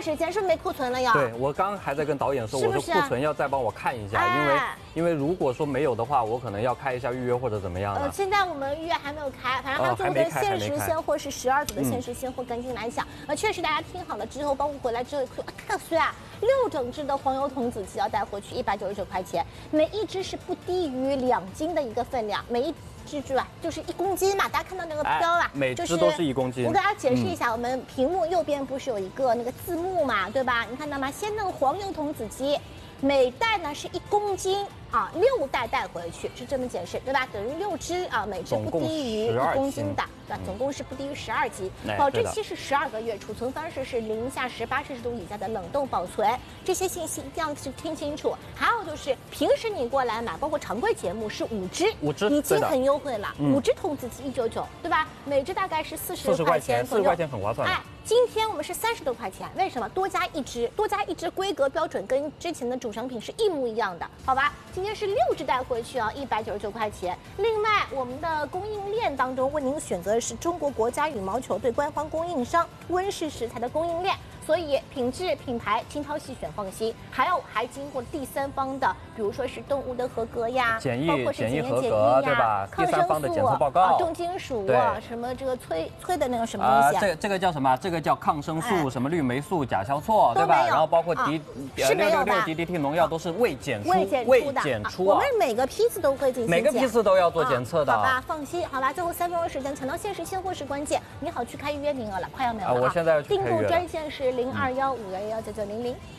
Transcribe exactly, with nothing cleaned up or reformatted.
时间是不是没库存了呀？ 对，我刚还在跟导演说， 是我说库存要再帮我看一下，因为哎因为如果说没有的话，我可能要开一下预约或者怎么样呃， 的。 现在我们预约还没有开，反正它哦最后的还没开限时还没开现货是十二组的限时现货，赶紧来抢。呃，确实大家听好了之后，包括回来之后，啊，看虽啊，六整只的黄油童子鸡要带回去一百九十九块钱，每一只是不低于两斤的一个分量，每一。只猪啊，就是一公斤嘛，大家看到那个标啊， 哎每就只都是一公斤。 我给大家解释一下，我们屏幕右边不是有一个那个字幕嘛，对吧？你看到吗？鲜嫩黄油童子鸡，每袋呢是一公斤啊，六袋带回去是这么解释，对吧？等于六只啊，每只不低于一公斤的，对吧？总共是不低于十二斤。保质期是十二个月，储存方式是零下十八摄氏度以下的冷冻保存。这些信息一定要去听清楚。还有就是平时你过来买，包括常规节目是五只， 五只已经很优惠了， 嗯、 五只童子鸡一九九，对吧？每只大概是四十块钱，四十块钱很划算。 哎，今天我们是三十多块钱，为什么？多加一只，多加一只规格标准跟之前的主商品是一模一样的，好吧？今天是六只带回去啊，一百九十九块钱。另外，我们的供应链当中为您选择的是中国国家羽毛球队官方供应商温氏食材的供应链。所以品质、品牌精挑细选，放心。还有还经过第三方的，比如说是动物的合格呀， 检疫、 包括是检验合格，对吧？ 抗生素、 的检测报告、 啊、重金属啊，什么这个催催的那个什么东西啊？ 这这个叫什么？这个叫抗生素，什么氯霉素、甲硝唑，对吧？然后包括敌是没有的 D D T 农药都是未检出， 未检出的。 检出我们每个批次都会进行每个批次都要做检测的， 好吧？放心，好吧？最后三分钟时间，抢到限时现货是关键。你好，去开预约名额了，快要没有了。 我现在要去订购专线是零二幺五幺幺九九零零。